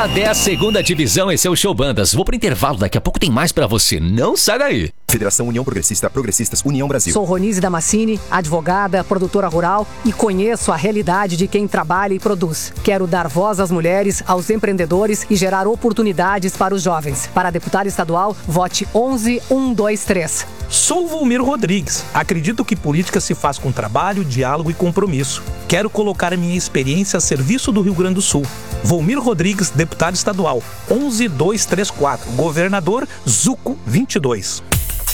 Da 10ª segunda divisão, esse é o Show Bandas. Vou pro intervalo, daqui a pouco tem mais pra você. Não sai daí. Federação União Progressista, Progressistas União Brasil. Sou Ronise Damascini, advogada, produtora rural e conheço a realidade de quem trabalha e produz. Quero dar voz às mulheres, aos empreendedores e gerar oportunidades para os jovens. Para deputado estadual, vote 11123. Sou Volmir Rodrigues. Acredito que política se faz com trabalho, diálogo e compromisso. Quero colocar a minha experiência a serviço do Rio Grande do Sul. Volmir Rodrigues, deputado estadual, 11234, governador Zuco 22.